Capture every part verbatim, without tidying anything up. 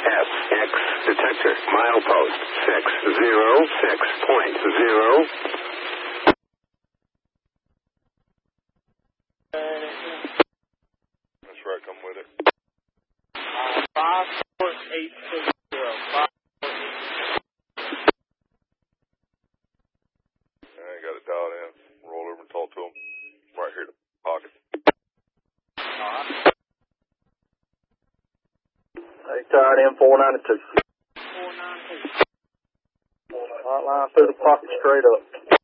S X detector. Milepost six zero six point zero. That's right, come with it. Uh, five four eight six zero. Five four eight. I ain't got it dialed in. Roll over and talk to him. Right here in the pocket. Alright. They tied in four ninety-two. four nine two. Right line through the pocket straight up.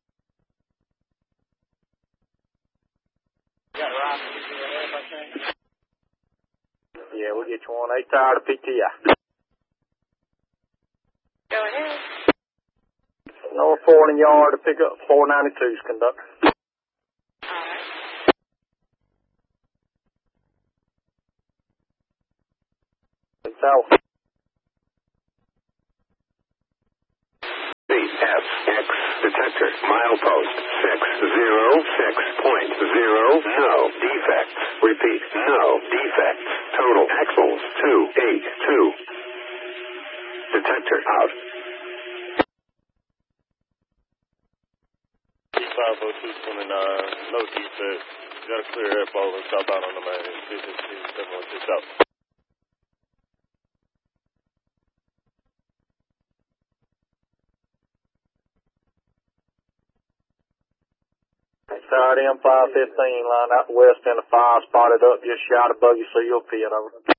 You got a rifle to your head by chance? Yeah, we'll get you one. They tired of P T I. Go ahead. North forty yard to pick up four ninety-twos, conductor. Alright. It's out. S X detector. Milepost six zero six point zero. No defects. Repeat. No defects. Total axles two eight two. Detector out. five oh two twenty-nine, no defects. Got a clear air ball and southbound on the main. six six two seven one six out. Tied in five fifteen, line out west in the five, spotted up just shy of Buggy Seal, P N over.